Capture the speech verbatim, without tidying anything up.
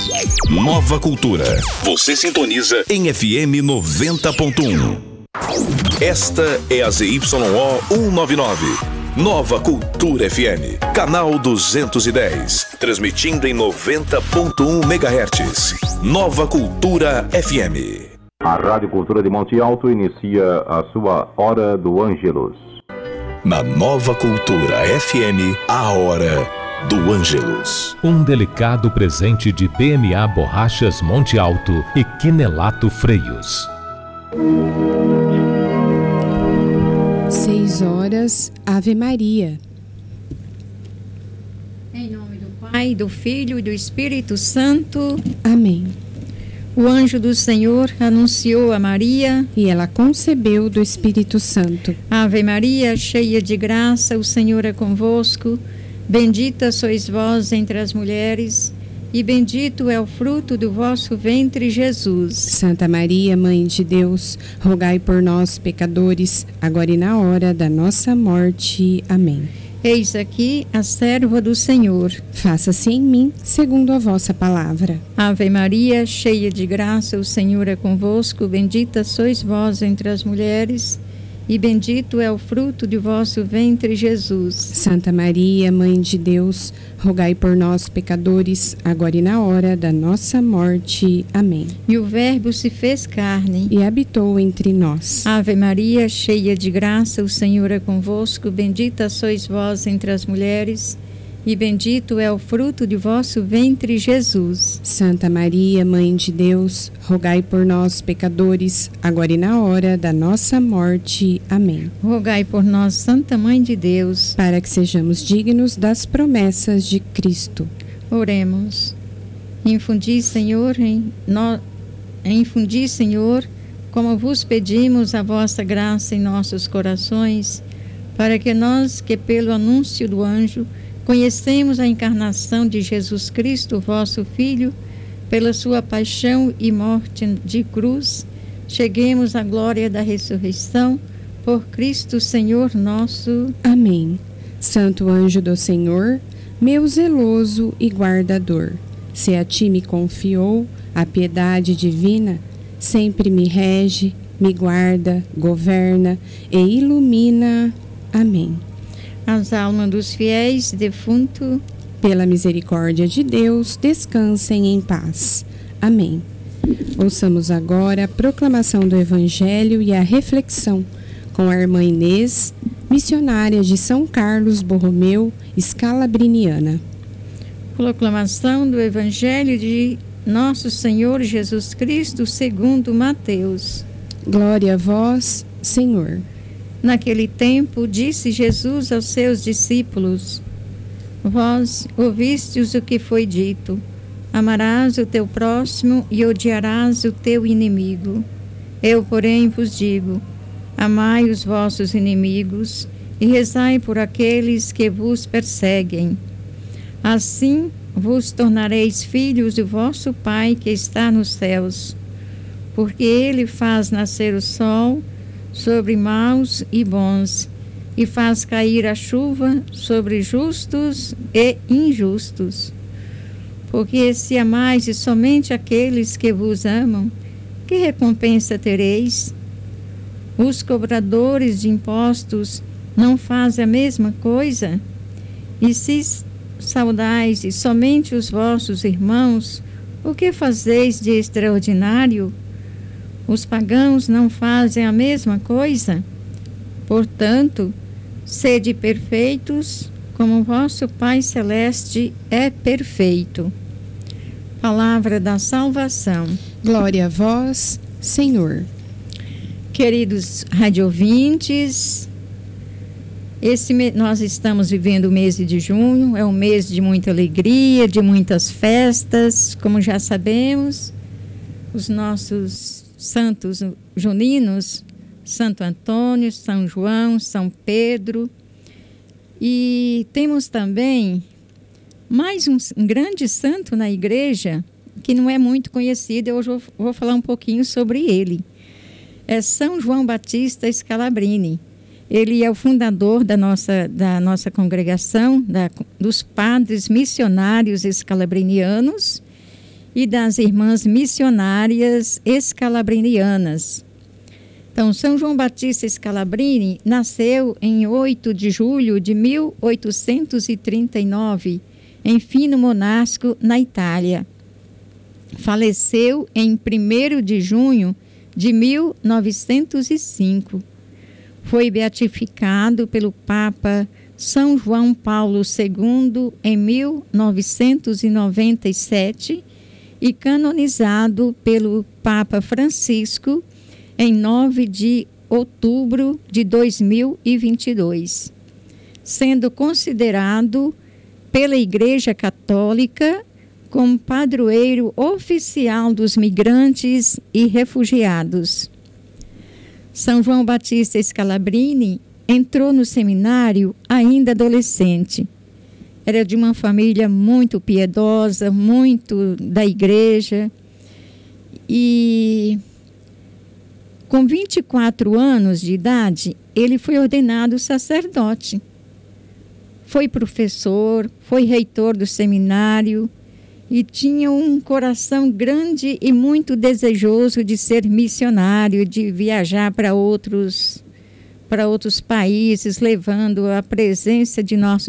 Nova Cultura. Você sintoniza em F M noventa ponto um. Esta é a Z Y O cento e noventa e nove. Nova Cultura F M, canal duzentos e dez, transmitindo em noventa ponto um megahertz. Nova Cultura F M. A Rádio Cultura de Monte Alto inicia a sua Hora do Ângelus. Na Nova Cultura F M, a Hora do Ângelus. Um delicado presente de B M A Borrachas Monte Alto e Quinelato Freios. Seis horas, Ave Maria. Em nome do Pai, do Filho e do Espírito Santo. Amém. O anjo do Senhor anunciou a Maria, e ela concebeu do Espírito Santo. Ave Maria, cheia de graça, o Senhor é convosco. Bendita sois vós entre as mulheres, e bendito é o fruto do vosso ventre, Jesus. Santa Maria, Mãe de Deus, rogai por nós, pecadores, agora e na hora da nossa morte. Amém. Eis aqui a serva do Senhor. Faça-se em mim, segundo a vossa palavra. Ave Maria, cheia de graça, o Senhor é convosco. Bendita sois vós entre as mulheres, e bendito é o fruto de vosso ventre, Jesus. Santa Maria, Mãe de Deus, rogai por nós, pecadores, agora e na hora da nossa morte. Amém. E o Verbo se fez carne e habitou entre nós. Ave Maria, cheia de graça, o Senhor é convosco. Bendita sois vós entre as mulheres, e bendito é o fruto de vosso ventre, Jesus. Santa Maria, Mãe de Deus, rogai por nós, pecadores, agora e na hora da nossa morte. Amém. Rogai por nós, Santa Mãe de Deus, para que sejamos dignos das promessas de Cristo. Oremos. Infundi, Senhor, em no... Infundi, Senhor, como vos pedimos, a vossa graça em nossos corações, para que nós, que pelo anúncio do anjo conhecemos a encarnação de Jesus Cristo, vosso Filho, pela sua paixão e morte de cruz, cheguemos à glória da ressurreição, por Cristo Senhor nosso. Amém. Santo anjo do Senhor, meu zeloso e guardador, se a ti me confiou a piedade divina, sempre me rege, me guarda, governa e ilumina. Amém. As almas dos fiéis defuntos, pela misericórdia de Deus, descansem em paz. Amém. Ouçamos agora a proclamação do Evangelho e a reflexão com a irmã Inês, missionária de São Carlos Borromeu, Scalabriniana. Proclamação do Evangelho de Nosso Senhor Jesus Cristo segundo Mateus. Glória a vós, Senhor. Naquele tempo, disse Jesus aos seus discípulos: Vós ouvistes o que foi dito: amarás o teu próximo e odiarás o teu inimigo. Eu, porém, vos digo: amai os vossos inimigos e rezai por aqueles que vos perseguem. Assim vos tornareis filhos do vosso Pai que está nos céus, porque ele faz nascer o sol sobre maus e bons, e faz cair a chuva sobre justos e injustos. Porque se amais somente aqueles que vos amam, que recompensa tereis? Os cobradores de impostos não fazem a mesma coisa? E se saudais somente os vossos irmãos, o que fazeis de extraordinário? Os pagãos não fazem a mesma coisa? Portanto, sede perfeitos, como vosso Pai Celeste é perfeito. Palavra da salvação. Glória a vós, Senhor. Queridos radiovintes, esse me... nós estamos vivendo o mês de junho, é um mês de muita alegria, de muitas festas, como já sabemos, os nossos santos juninos, Santo Antônio, São João, São Pedro. E temos também mais um, um grande santo na igreja, que não é muito conhecido. Hoje eu vou, vou falar um pouquinho sobre ele. É São João Batista Scalabrini. Ele é o fundador da nossa, da nossa congregação, da, dos padres missionários escalabrinianos. e das Irmãs Missionárias Escalabrinianas. Então, São João Batista Scalabrini nasceu em oito de julho de mil oitocentos e trinta e nove, em Fino Monasco, na Itália. Faleceu em primeiro de junho de mil novecentos e cinco. Foi beatificado pelo Papa São João Paulo segundo em mil novecentos e noventa e sete e canonizado pelo Papa Francisco em nove de outubro de dois mil e vinte e dois, sendo considerado pela Igreja Católica como padroeiro oficial dos migrantes e refugiados. São João Batista Scalabrini entrou no seminário ainda adolescente. Era de uma família muito piedosa, muito da igreja, e com vinte e quatro anos de idade, ele foi ordenado sacerdote. Foi professor, foi reitor do seminário e tinha um coração grande e muito desejoso de ser missionário, de viajar para outros, para outros países, levando a presença de nosso